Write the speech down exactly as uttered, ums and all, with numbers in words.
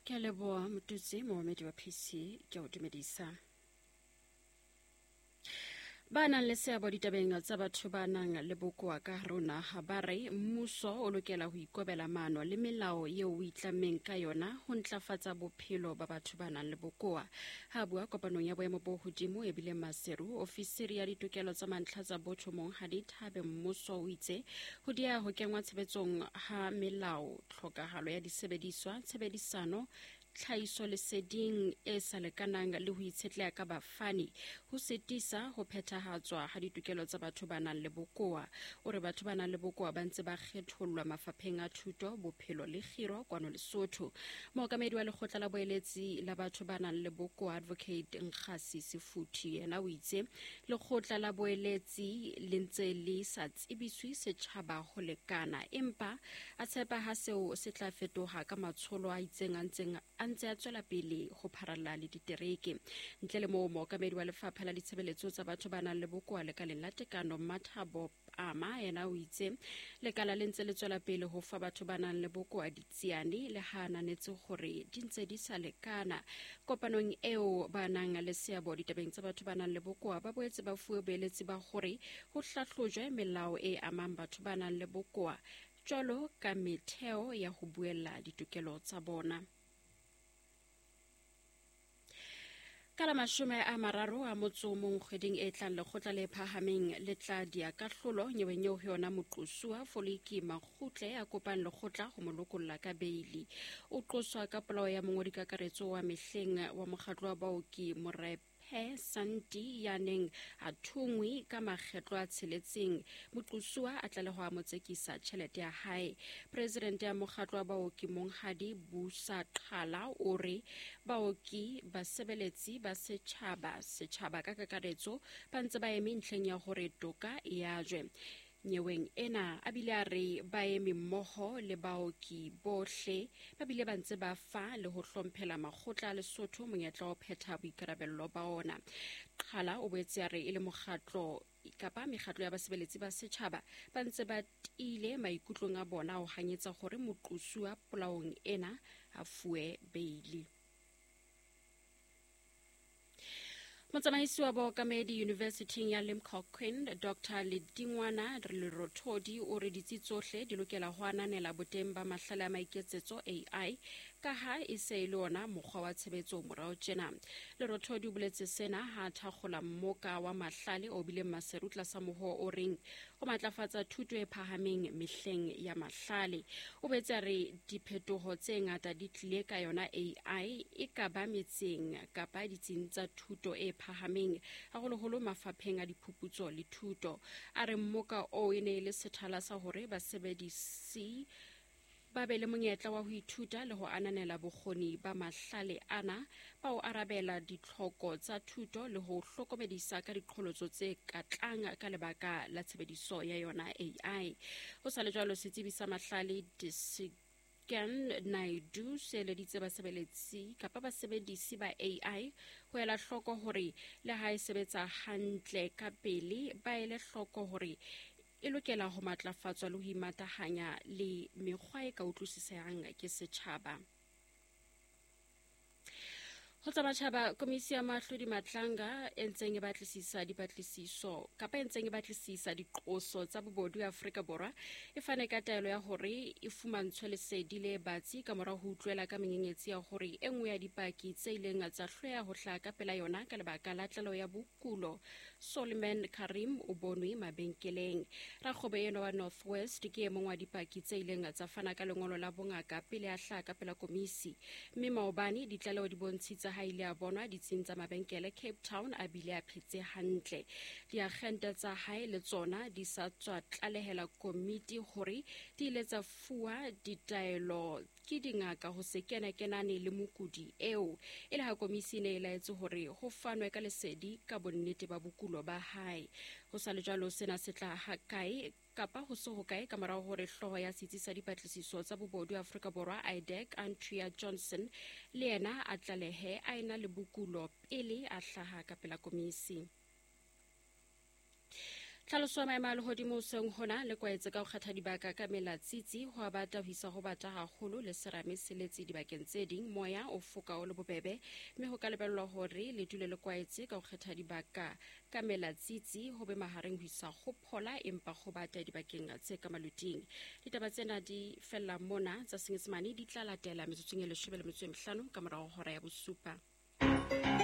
Ke a leboha motutsi moemedi wa P C ke o dumedisa. Ba nang le seabo ditabeng tsa batho ba nang le bokoa ka rona ha ba re mmuso o lokela ho ikobela maano le melao eo o itlameng ka yona ho ntlafatsa bophelo ba batho ba nang le bokoa. Ha bua kopanong ya boemo bo hodimo e bile Maseru, ofisiri ya ditokelo tsa mantlha tsa botho Monghadi Thabe mmuso o itse ho dia ho kenngwa tshebetsong ha melao, tlhokahalo ya disebediswa, tshebedisano tlhahiso leseding e sa lekanang le ho itshetleha ka bafani ho setisa ho phethahatswa ha ditokelo tsa batho ba nang le bokoa. O re batho ba nang le bokoa ba ntse ba kgethollwa mafapheng a thuto, bophelo le khiro kwano Lesotho. Mookamedi wa lekgotla la boeletsi la batho ba nang le bokoa Advocate Nkgasi Sefuthi yena o itse lekgotla la boeletsi le ntse le sa tsebiswe setjhaba ho lekana, empa a tshepa ha seo se tla fetoha ka matsholo a itseng a ntseng ntse a tswela pele ho pharalla le ditereke. Ntle le moo mookamedi wa lefapha la ditshebeletso tsa batho ba nang le bokoa lekaleng la tekano Mathabo Ama yena o itse lekala le ntse le tswela pele ho fa batho ba nang le bokoa ditsiane le ha nanetse hore di ntse di sa lekana. Kopanong eo ba nang le seabo ditabeng tsa batho ba nang le bokoa ba boetse ba fuwe boeletsi ba hore ho hlahlojwe melao e amang batho ba nang le bokoa jwalo ka metheo ya ho buella ditokelo tsa bona. Ka la mashome a mararo a motso mong kgweding e tlang lekgotla le phahameng le tla dia kahlolo nyeweng eo ho yona moqosuwa Foliki Makgutle a kopang lekgotla ho mo lokolla ka beili. O qoswa ka polao ya mongodi kakaretso wa mehleng wa mokgatlo wa baoki Morepe He Santi ya neng a thungwe ka makgetlo a tsheletseng. Moqosuwa a tlaleho a motsekisa tjhelete ya hae. President ya mokgatlo wa baoki Monghadi Busa Qhala o re baoki basebeletsi ba setjhaba setjhaba ka kakaretso ba ntse ba eme ntlheng ya hore toka e ajwe. Nyeweng ena a bile a re baemi mmoho le baoki bohle ba bile ba ntse ba fa le ho hlomphela makgotla a Lesotho monyetla wa phetha boikarabello ba ona. Qhala o boetse a re e le mokgatlo kapa mekgatlo ya basebeletsi ba setjhaba ba ntse ba tiile maikutlong a bona ho hanyetsa hore moqosuwa polaong ena a fuwe beili. Motsamaisi wa bookamedi University ya Limpopo Doctor Ledingwana Lerothodi o re ditsi tsohle di lokela ho ananela boteng ba mahlale a maiketsetso A I ka ha e se e le ona mokgwa wa tshebetso morao tjena. Lerothodi o boletse sena ha thakgola mmoka wa mahlale o bile Maseru tlasa moho o reng ho matlafatsa thuto e phahameng mehleng ya mahlale. O boetse a re diphetoho tse ngata di tlile ka yona A I e ka ba metseng kapa ditsing tsa thuto e phahameng haholoholo mafapheng a diphuputso le thuto. A re mmoka o e ne le sethala sa hore basebedisi ba be le monyetla wa ho ithuta le ho ananela bokgoni ba mahlale ana ba o arabela ditlhoko tsa thuto le ho hlokomedisa ka diqholotso tse katlang ka lebaka la tshebediso ya yona A I. Ho sa le jwalo setsebi sa mahlale Gan Naidu se eleditse basebeletsi kapa basebedisi ba A I ho ela hloko hore le ha e sebetsa hantle ka pele ba ele hloko hore e lokela ho matlafatswa le ho imatahanya le mekgwa e ka utlwisisehang ke setjhaba. Ho tsa matjhaba, Komisi ya Mahlodi Matlanga e ntseng e batlisisa dipatlisiso kapa e ntseng e batlisisa diqoso tsa bobodu ya Afrika Borwa e fane ka taelo ya hore e fumantshwe lesedi le batsi ka mora ho utlwela ka menyenyetsi ya hore e nngwe ya dipaki tse ileng tsa hloya ho hlaha ka pela yona ka lebaka la tlelo ya bokulo Solomon Karim o bonwe mabenkeleng. Rakgobe eno wa North West ke e mong wa dipaki tse ileng tsa fana ka lengolo la bongaka pele a hlaha ka pela komisi, mme maobane ditlaleho di bontshitse ha ile a bonwa ditsing tsa mabenkele Cape Town a bile a phetse hantle. Diagente tsa hae le tsona di sa tswa tlalehela komiti hore di ile tsa fuwa ditaelo ke dingaka ho se kenakenane le mokudi eo, e le ha komisi ne e laetse hore ho fanwe ka lesedi ka bonnete ba bokulo ba hae. Ho sa le jwalo sena se tla ha kae kapa ho se ho kae ka morao hore hloho ya setsi sa dipatlisiso tsa bobodu Afrika Borwa I D E C Andrea Johnson le yena a tlalehe a ena le bokulo pele a hlaha ka pela komisi. tlhaloso ya maemo a lehodimo seng hona le kwaetse ka ho kgetha dibaka ka melatsitsi ho a bata ho isa ho bata haholo le serame se letse dibakeng tse ding moya o foka o le bobebe mme ho ka lebellwa hore le dule le kwaetse ka ho kgetha dibaka ka melatsitsi ho be mahareng ho isa ho phola empa ho bata dibakeng tse ka maluting. Ditaba tsena di fella mona tsa Senyesemane di tla latela metsotsong e leshome le metso e mehlano ka morao hora ya bosupa.